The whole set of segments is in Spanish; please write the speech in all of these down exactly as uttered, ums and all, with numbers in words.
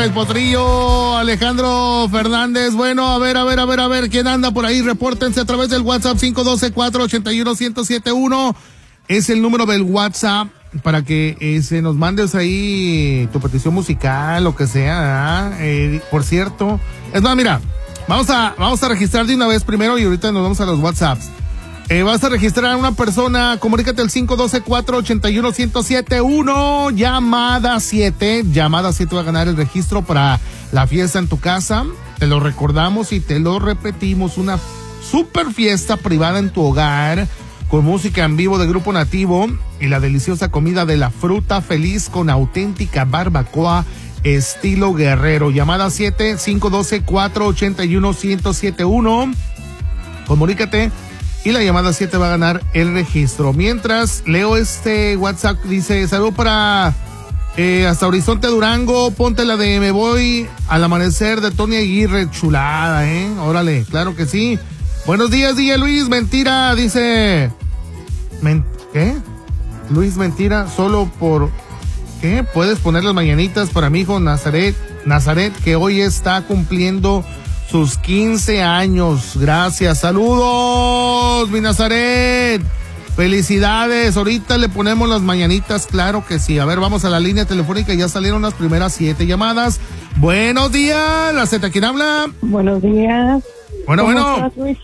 el potrillo Alejandro Fernández. Bueno, a ver, a ver, a ver, a ver, ¿quién anda por ahí? Repórtense a través del WhatsApp cinco uno dos, cuatro ocho uno, uno cero siete uno. Es el número del WhatsApp para que eh, se nos mandes ahí tu petición musical, lo que sea. ¿eh? Eh, por cierto, es más, mira, vamos a, vamos a registrar de una vez primero y ahorita nos vamos a los WhatsApps. Eh, vas a registrar a una persona, comunícate al cinco uno dos, cuatro ocho uno, uno cero siete uno, llamada siete, llamada siete va a ganar el registro para la fiesta en tu casa. Te lo recordamos y te lo repetimos, una super fiesta privada en tu hogar, con música en vivo de Grupo Nativo y la deliciosa comida de la fruta feliz con auténtica barbacoa estilo guerrero. Llamada siete, cinco uno dos, cuatro ocho uno, uno cero siete uno, comunícate. Y la llamada siete va a ganar el registro. Mientras leo este WhatsApp, dice, salud para eh, hasta Horizonte Durango, ponte la de Me Voy al Amanecer de Tony Aguirre, chulada, ¿eh? Órale, claro que sí. Buenos días, D J Luis, mentira, dice, Men- ¿qué? Luis, mentira, solo por, ¿qué? Puedes poner las mañanitas para mi hijo Nazaret, Nazaret, que hoy está cumpliendo sus quince años. Gracias, saludos, mi Nazaret. Felicidades, ahorita le ponemos las mañanitas, claro que sí. A ver, vamos a la línea telefónica, ya salieron las primeras siete llamadas. Buenos días, la Z, ¿quién habla? Buenos días. Bueno, bueno. Estás, Luis?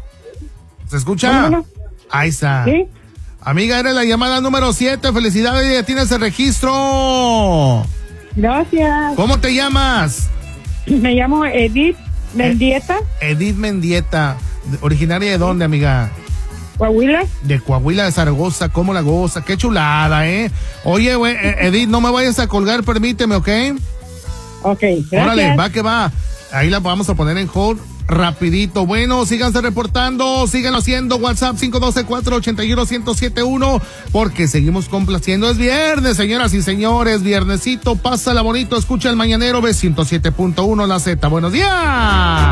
¿Se escucha? Bueno, bueno. Ahí está. ¿Sí? Amiga, eres la llamada número siete, felicidades, ya tienes el registro. Gracias. ¿Cómo te llamas? Me llamo Edith Mendieta. Edith Mendieta. ¿Originaria de dónde, amiga? Coahuila. De Coahuila de Zaragoza, ¿cómo la goza? Qué chulada, ¿eh? Oye, güey, Edith, no me vayas a colgar, permíteme, ¿ok? Ok, gracias. Órale, va que va. Ahí la vamos a poner en hold rapidito. Bueno, síganse reportando, síganlo haciendo. WhatsApp cinco uno dos, cuatro ocho uno, uno cero siete uno, porque seguimos complaciendo. Es viernes, señoras y señores, viernesito, pásala bonito, escucha el Mañanero B ciento siete punto uno, la Z. Buenos días.